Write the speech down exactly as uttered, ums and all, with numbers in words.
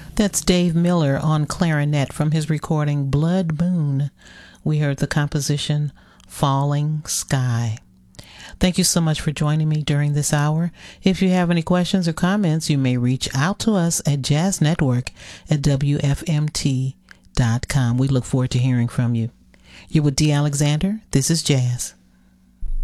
That's Dave Miller on clarinet from his recording Blood Moon. We heard the composition Falling Sky. Thank you so much for joining me during this hour. If you have any questions or comments, you may reach out to us at Jazz Network at W F M T dot com. We look forward to hearing from you. You're with D. Alexander. This is Jazz.